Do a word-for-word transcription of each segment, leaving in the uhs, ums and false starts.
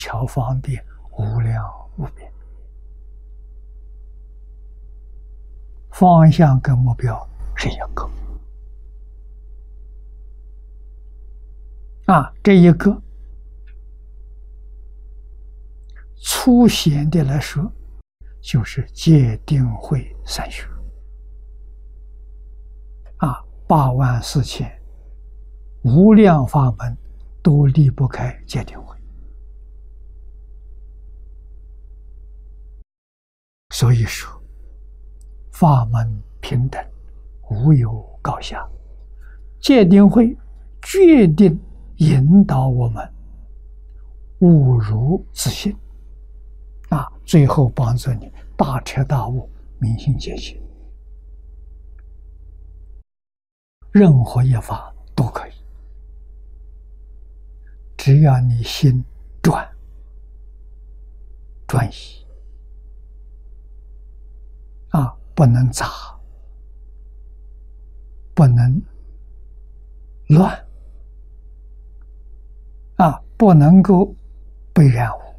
巧方便，无量无边。方向跟目标是一个啊，这一个粗显的来说，就是戒定慧三学啊，八万四千无量法门都离不开戒定慧。所以说，法门平等，无有高下。戒定慧决定引导我们悟如自信啊，最后帮助你大彻大悟，明心见性。任何一法都可以，只要你心专专一啊，不能杂，不能乱啊，不能够被染污。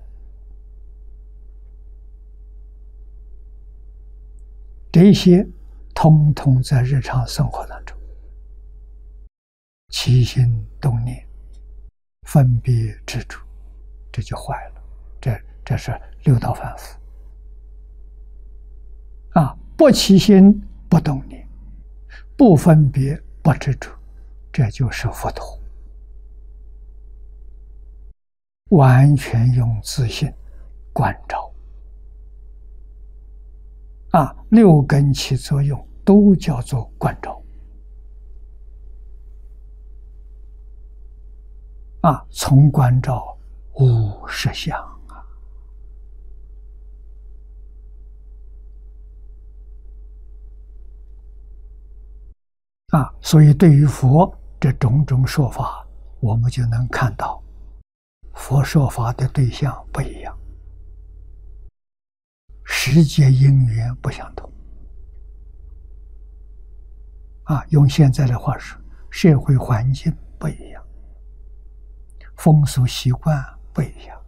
这些通通在日常生活当中，起心动念、分别执着，这就坏了。这这是六道凡夫啊！不起心不动念，不分别不执着，这就是佛陀。完全用自信观照啊，六根起作用都叫做观照啊，从观照无实相啊。啊，所以对于佛这种种说法，我们就能看到佛说法的对象不一样，时节因缘不相同啊，用现在的话说，社会环境不一样，风俗习惯不一样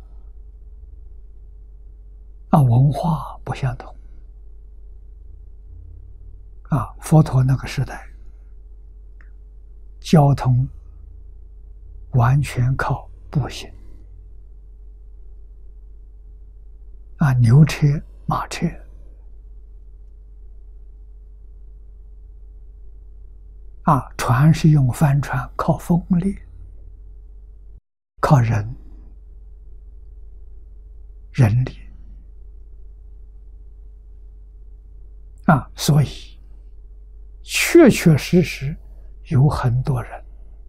啊，文化不相同啊。佛陀那个时代，交通完全靠步行啊，牛车、马车啊，船是用帆船，靠风力，靠人人力啊，所以确确实实有很多人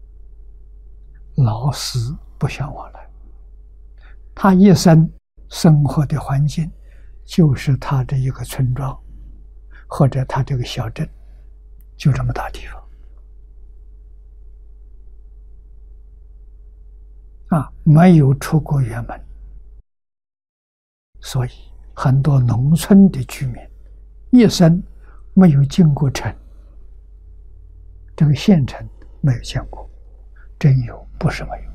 老死不相往来，他一生生活的环境就是他这一个村庄或者他这个小镇，就这么大地方啊，没有出过远门，所以很多农村的居民一生没有进过城，这个县城没有见过，真有，不是没有。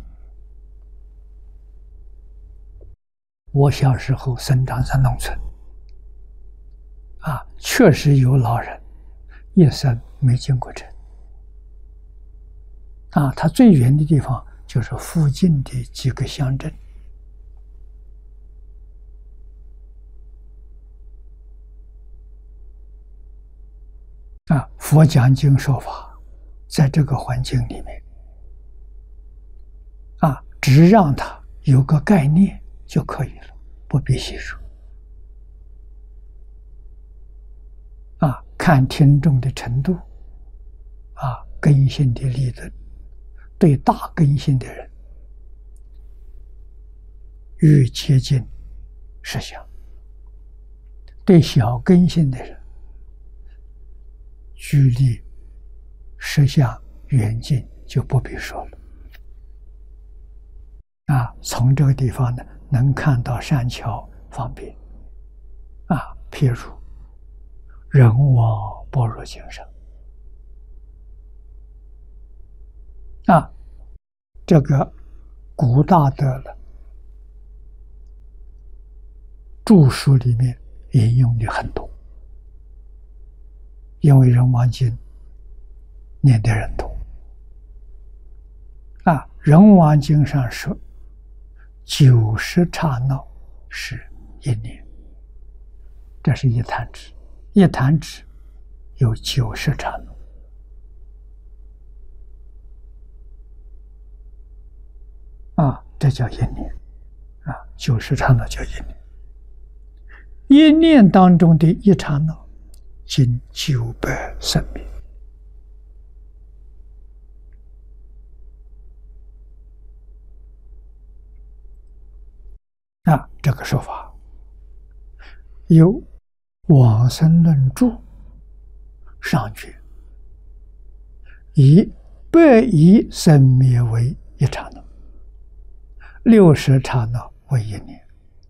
我小时候生长在农村啊，确实有老人一生没进过城啊，他最远的地方就是附近的几个乡镇啊。佛讲经说法，在这个环境里面啊，只让他有个概念就可以了，不必细说啊。看听众的程度啊，根性的理论，对大根性的人越接近实相，对小根性的人距离实相远近就不必说了啊。从这个地方呢，能看到善巧方便啊，譬如人我般若经上啊，这个古大德了著书里面引用的很多，因为人王经念的人多啊。人王经上说，九十刹那是一念，这是一弹指，一弹指有九十刹那啊，这叫一念啊，九十刹那叫一念。一念当中的一刹那，经九百生灭。啊，这个说法有《往生论注》上句，以百亿生灭为一刹那，六十刹那为一年，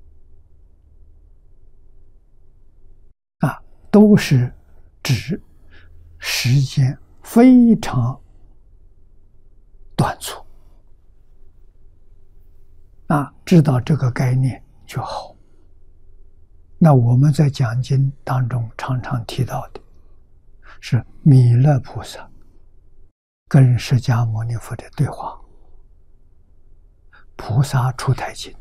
啊，都是指时间非常短促。啊，知道这个概念就好。那我们在讲经当中常常提到的，是弥勒菩萨跟释迦牟尼佛的对话，《菩萨出胎经》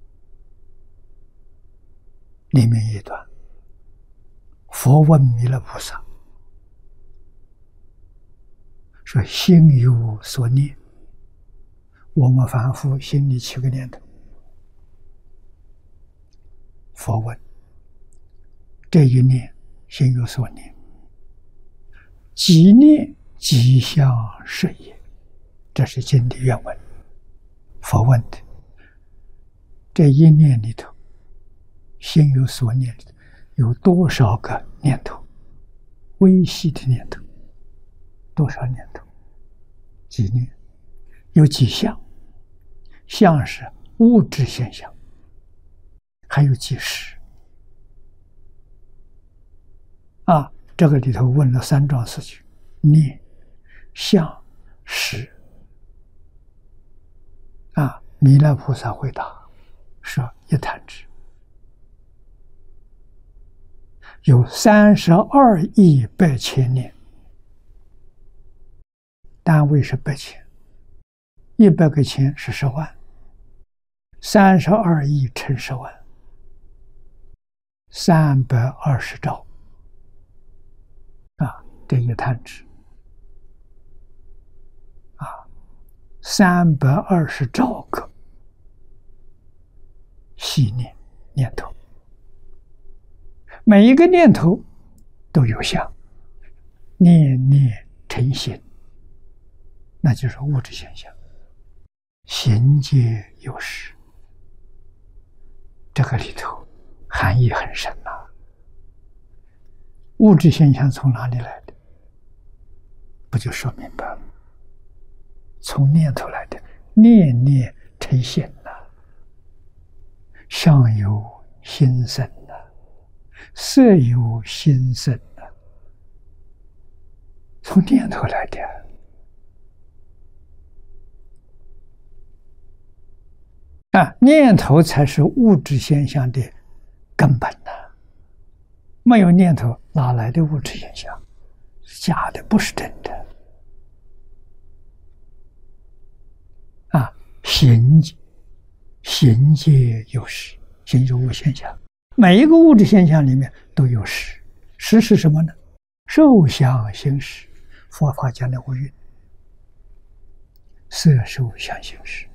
里面一段，佛问弥勒菩萨说：“心有所念。”我们凡夫心里起个念头，佛问：这一念心有所念，即念即相是也。这是经的原文。佛问的这一念里头，心有所念里头有多少个念头？微细的念头，多少念头？几念？有几相？相是物质现象，还有几时？啊，这个里头问了三桩事情：念、相、时。啊，弥勒菩萨回答说：一弹指有三十二亿百千年，单位是百千，一百个千是十万，三十二亿乘十万，三百二十兆。啊，这一弹指啊，三百二十兆个细念念头，每一个念头都有相，念念成形，那就是物质现象。行皆有时，这个里头含义很深呐、啊。物质现象从哪里来的？不就说明白了？从念头来的，念念成形呐、啊，相由心生呐、啊，色由心生呐、啊，从念头来的。啊，念头才是物质现象的根本呐、啊！没有念头，哪来的物质现象？假的，不是真的。啊，行行皆有时，行就物现象，每一个物质现象里面都有时。时是什么呢？受想行识，佛法讲的无蕴，色受想行识。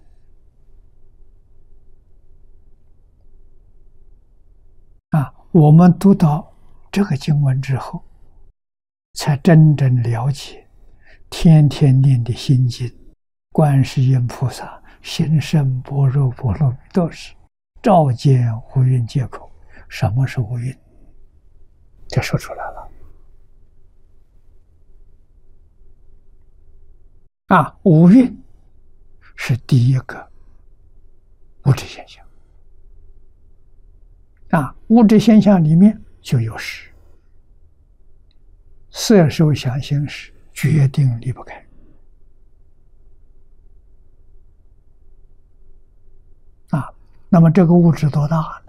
啊，我们读到这个经文之后，才真正了解天天念的心经，观世音菩萨行深般若波罗蜜多时，照见无蕴皆空。什么是无蕴？就说出来了。啊，无蕴是第一个物质现象。啊，物质现象里面就有识，色受想行识决定离不开。啊，那么这个物质多大呢？